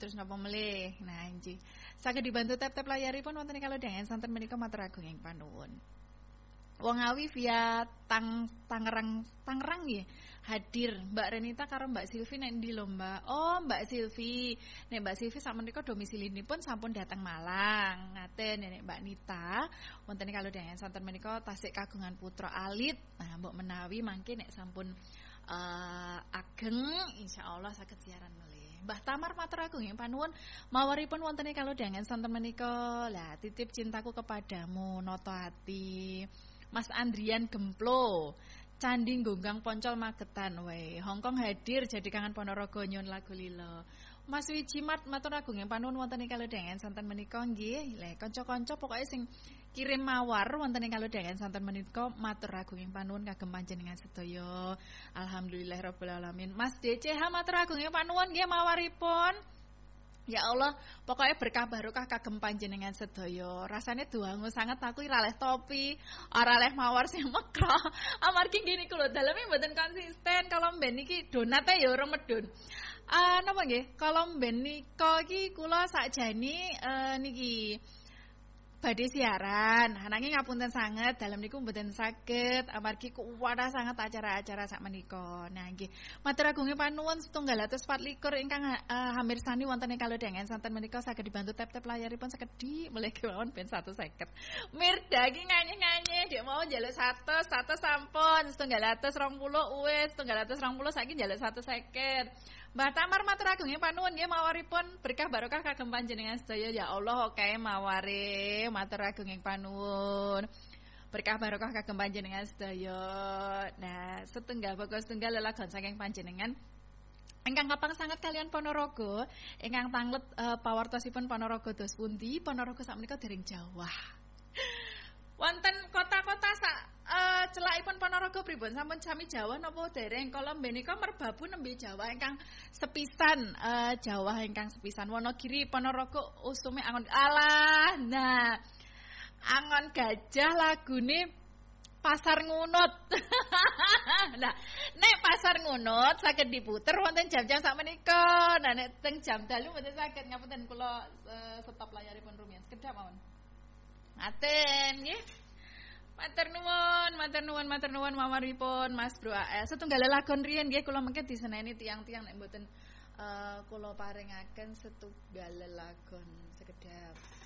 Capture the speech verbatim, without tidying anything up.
terus napa melih. Nah, inggih. Saged dibantu tap-tap layaripun wonten ing kalodhangan santen menika matur agung ing panuwun. Wong Ngawi via Tang Tangerang Tangerang nggih hadir Mbak Renita karo Mbak Silvi nek ndi lho Mbak. Oh Mbak Silvi, nek Mbak Silvi sakmenika domisilinipun sampun dateng Malang. Ngaten nek Mbak Nita wonten ing kalodhangan santen menika tasik kagungan putra alit. Nah mbok menawi mangke nek sampun uh, ageng insyaallah saged siaran melih. Mbah Tamar matur agung ing panuwun mawaripun wonten ing kalodhangan santen menika. Lah titip cintaku kepadamu noto ati. Mas Andrian Gemplo, Candi Gonggang Poncol Magetan, wae Hongkong hadir jadi kangen Ponorogo nyun lagu lila. Mas Wijimat matur agung ing panuwun wonten ing kalodhangan santen menika nggih. Lah kanca-kanca pokoke sing kirim mawar wonten ing kalodhangan santen menika matur agung ing panuwun kagem panjenengan sedaya. Alhamdulillahirabbil alamin. Mas D C H matur agung ing panuwun nggih mawaripun. Ya Allah, pokoknya berkah barokah kagem panjenengan sedaya. Rasane duangu sangat aku ora leh topi, ora leh mawar sing mekra. Amargi ngene iku lho, daleme mboten konsisten. Kalau mben iki donate ya ora medun. Ah, uh, napa nggih? Kalau mben nika iki kula sakjane uh, niki badhe siaran. Ananging ngapunten sanget dalem niku mboten saged amargi kuwatah sanget acara-acara sak menika. Nah nggih, matur agunging panuwun setunggal atus pat likur ingkang uh, hamirsani wonten ing kalodhangan santen menika saged dibantu tap-tap layaripun sekedhik melih kemawon ben seratus seket. Mirda iki nganyih-nganyih dhek mau njaluk seratus, seratus sampun, setunggal atus rong puluh wis, setunggal atus rong puluh saiki njaluk seratus seket. Mbah Tamar matur agunging panuwun nggih mawaripun berkah barokah kagem panjenengan sedaya ya Allah oke maware matur agunging panuwun. Berkah barokah kagem panjenengan sedaya. Nah, setunggal pokok setunggal lelagon saking panjenengan ingkang kapang sangat kalian Ponorogo, ingkang tanglet uh, pawartosipun Ponorogo dos pundi? Ponorogo sakmenika dereng Jawa. Wonten kota-kota sak uh, celakipun Ponorogo pripun? Sampun sami Jawa napa dereng? Kala menika merbabu nembe Jawa ingkang sepisan uh, Jawa ingkang sepisan Wonogiri Ponorogo usume angon alah. Nah, angon gajah lagune Pasar Ngunut. Nah, nek Pasar Ngunut saged diputer wonten jam-jam sakmenika. Nah, nek teng jam dalu mboten saged ngapunten kula uh, stop layaripun rumiyin. Sekedhap mawon. Ngaten nggih. Matur nuwun, matur nuwun, matur nuwun mawaripun Mas Bro A S. Setunggal lagon riyen nggih kula mengke diseneni tiang-tiang nek mboten uh, kula paringaken setunggal lagon sekedhap.